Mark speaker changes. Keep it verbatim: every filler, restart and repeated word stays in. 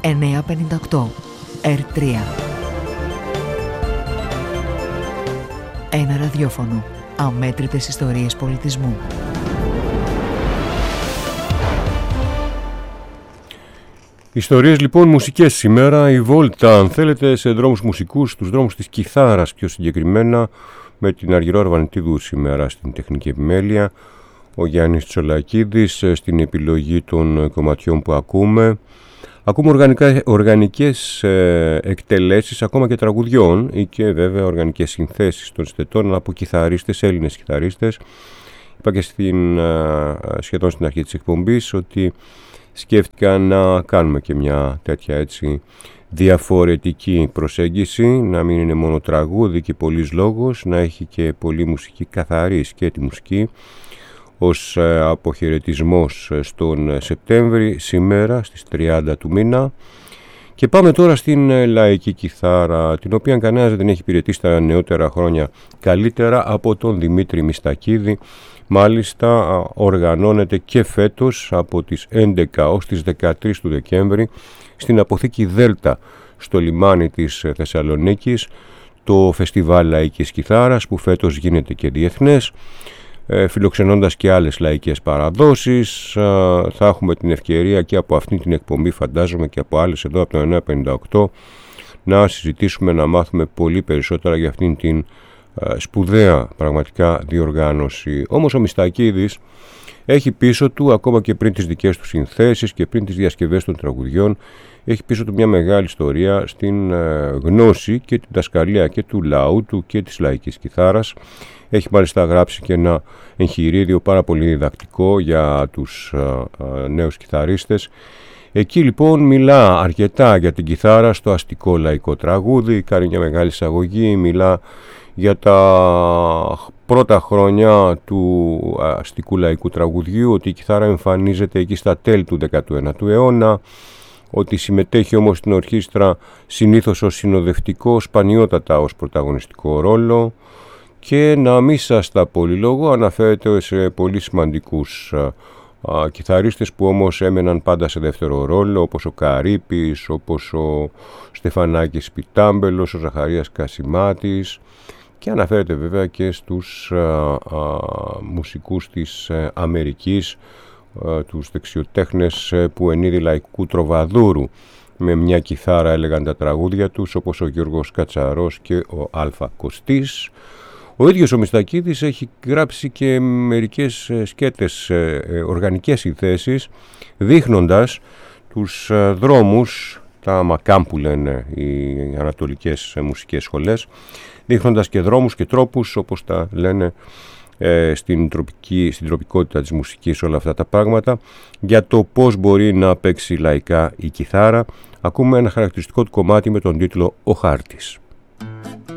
Speaker 1: εννιακόσια πενήντα οκτώ ερ τρία. Ένα ραδιόφωνο. Αμέτρητες ιστορίες πολιτισμού.
Speaker 2: Ιστορίες λοιπόν μουσικές σήμερα, η βόλτα αν θέλετε σε δρόμους μουσικούς, στους δρόμους της κιθάρας πιο συγκεκριμένα, με την Αργυρό Αρβανιτίδου σήμερα στην τεχνική επιμέλεια, ο Γιάννης Τσολακίδης στην επιλογή των κομματιών που ακούμε. Ακούμε οργανικά, οργανικές ε, εκτελέσεις ακόμα και τραγουδιών ή και βέβαια οργανικές συνθέσεις των συνθετών, αλλά από κιθαρίστες, Έλληνες κιθαρίστες. Είπα και στην, ε, σχεδόν στην αρχή της εκπομπής ότι σκέφτηκα να κάνουμε και μια τέτοια έτσι διαφορετική προσέγγιση, να μην είναι μόνο τραγούδι και πολύς λόγος, να έχει και πολλή μουσική, καθαρή σκέτη μουσική, ως αποχαιρετισμός στον Σεπτέμβρη, σήμερα στις τριάντα του μήνα. Και πάμε τώρα στην λαϊκή κιθάρα, την οποία κανένας δεν έχει υπηρετήσει τα νεότερα χρόνια καλύτερα από τον Δημήτρη Μιστακίδη. Μάλιστα οργανώνεται και φέτος από τις έντεκα ως τις δεκατρείς του Δεκέμβρη στην Αποθήκη Δέλτα στο λιμάνι της Θεσσαλονίκης το Φεστιβάλ Λαϊκής Κιθάρας, που φέτος γίνεται και διεθνές, ε, φιλοξενώντας και άλλες λαϊκές παραδόσεις. Ε, θα έχουμε την ευκαιρία και από αυτή την εκπομπή, φαντάζομαι, και από άλλες εδώ από το εννιακόσια πενήντα οκτώ να συζητήσουμε, να μάθουμε πολύ περισσότερα για αυτήν την ε, σπουδαία πραγματικά διοργάνωση. Όμως ο Μιστακίδης έχει πίσω του, ακόμα και πριν τις δικές του συνθέσεις και πριν τις διασκευές των τραγουδιών, έχει πίσω του μια μεγάλη ιστορία στην ε, γνώση και την δασκαλία και του λαού του και της λαϊκής κιθάρας. Έχει μάλιστα γράψει και ένα εγχειρίδιο πάρα πολύ διδακτικό για τους ε, ε, νέους κιθαρίστες. Εκεί λοιπόν μιλά αρκετά για την κιθάρα στο αστικό λαϊκό τραγούδι, κάνει μια μεγάλη εισαγωγή, μιλά για τα πρώτα χρόνια του αστικού λαϊκού τραγουδιού, ότι η κιθάρα εμφανίζεται εκεί στα τέλη του δέκατου ένατου αιώνα, ότι συμμετέχει όμως στην ορχήστρα συνήθως ως συνοδευτικό, σπανιότατα ως πρωταγωνιστικό ρόλο, και να μην σας τα πολυλόγω, αναφέρεται σε πολύ σημαντικούς α, α, κιθαρίστες που όμως έμεναν πάντα σε δεύτερο ρόλο, όπως ο Καρύπης, όπως ο Στεφανάκης Πιτάμπελος, ο Ζαχαρίας Κασιμάτης, και αναφέρεται βέβαια και στους α, α, μουσικούς της α, Αμερικής, α, τους δεξιοτέχνες που εν είδη λαϊκού τροβαδούρου με μια κιθάρα έλεγαν τα τραγούδια τους, όπως ο Γιώργος Κατσαρός και ο Αλφα Κωστής. Ο ίδιος ο Μιστακίδης έχει γράψει και μερικές σκέτες, οργανικές συνθέσεις, δείχνοντας τους δρόμους, τα μακάμ που λένε οι ανατολικές μουσικές σχολές, δείχνοντας και δρόμους και τρόπους, όπως τα λένε ε, στην, τροπική, στην τροπικότητα της μουσικής, όλα αυτά τα πράγματα, για το πώς μπορεί να παίξει λαϊκά η κιθάρα. Ακούμε ένα χαρακτηριστικό του κομμάτι με τον τίτλο «Ο Χάρτης».